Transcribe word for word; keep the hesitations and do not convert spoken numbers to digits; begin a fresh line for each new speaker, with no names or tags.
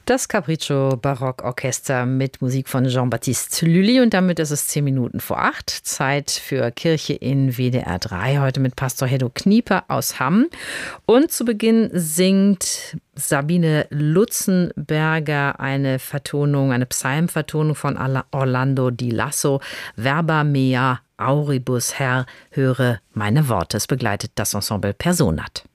Das Capriccio Barockorchester mit Musik von Jean-Baptiste Lully und damit ist es zehn Minuten vor acht. Zeit für Kirche in W D R drei, heute mit Pastor Heddo Knieper aus Hamm. Und zu Beginn singt Sabine Lutzenberger eine Vertonung, eine Psalmvertonung von Orlando Di Lasso, Verba mea auribus, Herr, höre meine Worte. Es begleitet das Ensemble Personat.